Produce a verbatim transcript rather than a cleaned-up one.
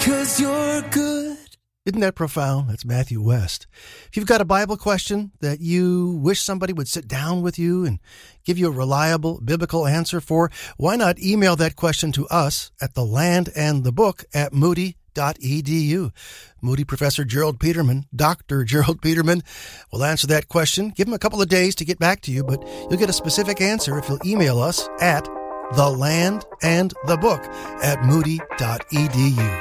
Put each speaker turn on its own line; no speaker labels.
'cause you're good.
Isn't that profound? That's Matthew West. If you've got a Bible question that you wish somebody would sit down with you and give you a reliable biblical answer for, why not email that question to us at the land and the book at moody dot e d u. Moody Professor Gerald Peterman, Doctor Gerald Peterman, will answer that question. Give him a couple of days to get back to you, but you'll get a specific answer if you'll email us at the land and the book at moody dot e d u.